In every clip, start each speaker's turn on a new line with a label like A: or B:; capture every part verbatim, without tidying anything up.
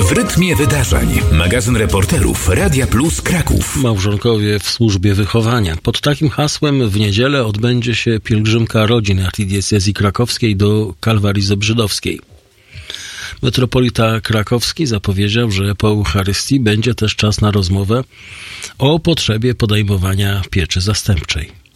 A: W rytmie wydarzeń. Magazyn reporterów Radia Plus Kraków.
B: Małżonkowie w służbie wychowania. Pod takim hasłem w niedzielę odbędzie się pielgrzymka rodzin archidiecezji krakowskiej do Kalwarii Zebrzydowskiej. Metropolita krakowski zapowiedział, że po Eucharystii będzie też czas na rozmowę o potrzebie podejmowania pieczy zastępczej.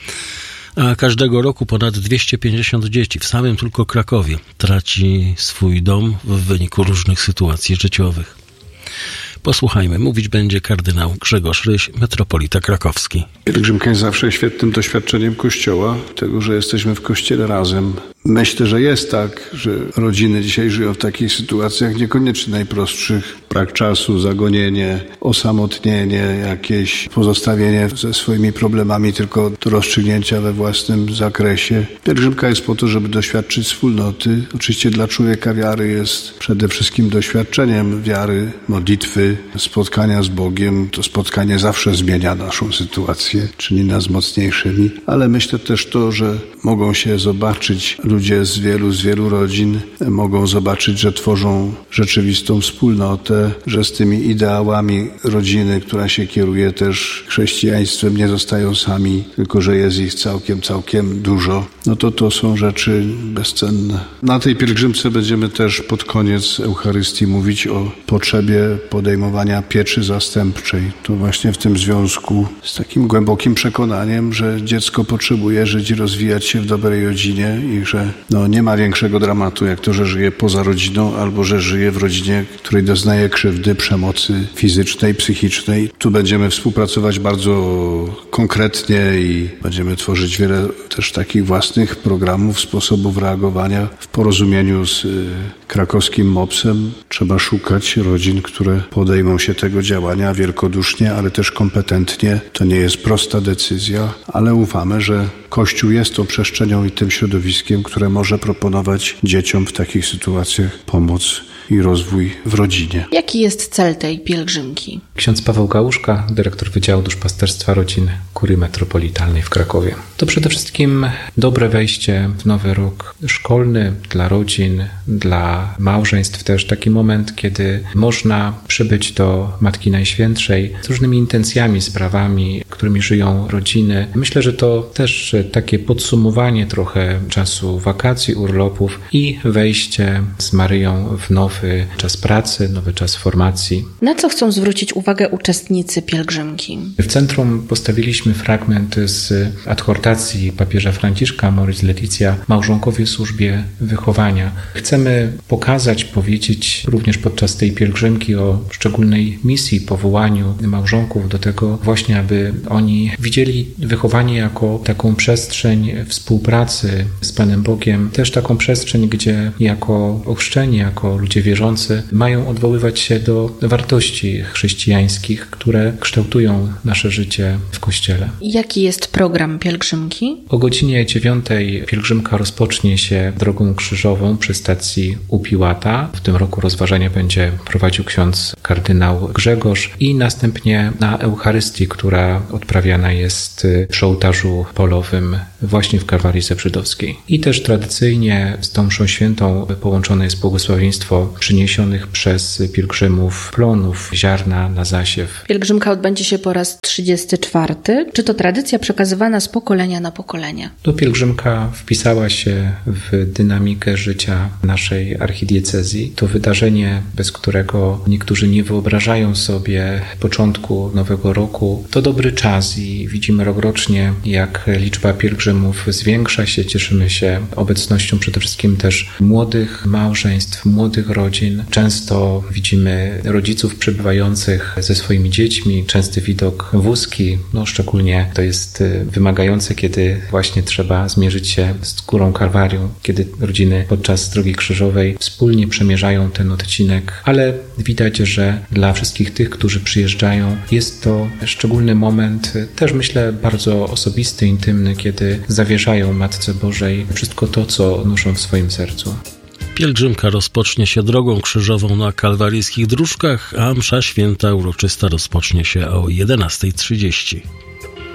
B: A każdego roku ponad dwieście pięćdziesiąt dzieci w samym tylko Krakowie traci swój dom w wyniku różnych sytuacji życiowych. Posłuchajmy, mówić będzie kardynał Grzegorz Ryś, metropolita krakowski.
C: Pielgrzymka jest zawsze świetnym doświadczeniem Kościoła, tego, że jesteśmy w Kościele razem. Myślę, że jest tak, że rodziny dzisiaj żyją w takich sytuacjach niekoniecznie najprostszych. Brak czasu, zagonienie, osamotnienie, jakieś pozostawienie ze swoimi problemami tylko do rozstrzygnięcia we własnym zakresie. Pielgrzymka jest po to, żeby doświadczyć wspólnoty. Oczywiście dla człowieka wiary jest przede wszystkim doświadczeniem wiary, modlitwy, spotkania z Bogiem. To spotkanie zawsze zmienia naszą sytuację, czyni nas mocniejszymi, ale myślę też to, że mogą się zobaczyć ludzie z wielu, z wielu rodzin, mogą zobaczyć, że tworzą rzeczywistą wspólnotę, że z tymi ideałami rodziny, która się kieruje też chrześcijaństwem, nie zostają sami, tylko że jest ich całkiem, całkiem dużo. No to to są rzeczy bezcenne. Na tej pielgrzymce będziemy też pod koniec Eucharystii mówić o potrzebie podejmowania pieczy zastępczej. To właśnie w tym związku z takim głębokim przekonaniem, że dziecko potrzebuje żyć i rozwijać się w dobrej rodzinie i że no, nie ma większego dramatu jak to, że żyje poza rodziną albo że żyje w rodzinie, której doznaje krzywdy, przemocy fizycznej, psychicznej. Tu będziemy współpracować bardzo konkretnie i będziemy tworzyć wiele też takich własnych programów, sposobów reagowania w porozumieniu z y, krakowskim mopsem. Trzeba szukać rodzin, które podejmą się tego działania wielkodusznie, ale też kompetentnie. To nie jest prosta decyzja, ale ufamy, że Kościół jest tą przestrzenią i tym środowiskiem, które może proponować dzieciom w takich sytuacjach pomoc i rozwój w rodzinie.
D: Jaki jest cel tej pielgrzymki?
E: Ksiądz Paweł Gałuszka, dyrektor Wydziału Duszpasterstwa Rodzin Kurii Metropolitalnej w Krakowie. To przede wszystkim dobre wejście w nowy rok szkolny dla rodzin, dla małżeństw też taki moment, kiedy można przybyć do Matki Najświętszej z różnymi intencjami, sprawami, którymi żyją rodziny. Myślę, że to też takie podsumowanie trochę czasu wakacji, urlopów i wejście z Maryją w nowy czas pracy, nowy czas formacji.
D: Na co chcą zwrócić uwagę uczestnicy pielgrzymki?
E: W centrum postawiliśmy fragment z adhortacji papieża Franciszka Amoris Laetitia Małżonkowie w służbie wychowania. Chcemy pokazać, powiedzieć również podczas tej pielgrzymki o szczególnej misji, powołaniu małżonków do tego właśnie, aby oni widzieli wychowanie jako taką przestrzeń współpracy z Panem Bogiem, też taką przestrzeń, gdzie jako ochrzczeni, jako ludzie wierzący mają odwoływać się do wartości chrześcijańskich, które kształtują nasze życie w Kościele.
D: Jaki jest program pielgrzymki?
E: O godzinie dziewiątej pielgrzymka rozpocznie się drogą krzyżową przy stacji u Piłata. W tym roku rozważania będzie prowadził ksiądz kardynał Grzegorz i następnie na Eucharystii, która odprawiana jest przy ołtarzu polowym właśnie w Kalwarii Zebrzydowskiej. I też tradycyjnie z tą mszą świętą połączone jest błogosławieństwo przyniesionych przez pielgrzymów plonów, ziarna na zasiew.
D: Pielgrzymka odbędzie się po raz trzydziesty czwarty. Czy to tradycja przekazywana z pokolenia na pokolenie?
E: To pielgrzymka wpisała się w dynamikę życia naszej archidiecezji. To wydarzenie, bez którego niektórzy nie wyobrażają sobie początku nowego roku. To dobry czas i widzimy rokrocznie, jak liczba pielgrzymów zwiększa się. Cieszymy się obecnością przede wszystkim też młodych małżeństw, młodych rodzin. Często widzimy rodziców przybywających ze swoimi dziećmi. Częsty widok wózki, no szczególnie to jest wymagające, kiedy właśnie trzeba zmierzyć się z Górą Kalwarią, kiedy rodziny podczas Drogi Krzyżowej wspólnie przemierzają ten odcinek, ale widać, że dla wszystkich tych, którzy przyjeżdżają, jest to szczególny moment, też myślę bardzo osobisty, intymny, kiedy zawierzają Matce Bożej wszystko to, co noszą w swoim sercu.
B: Pielgrzymka rozpocznie się drogą krzyżową na kalwaryjskich dróżkach, a msza święta uroczysta rozpocznie się o jedenasta trzydzieści.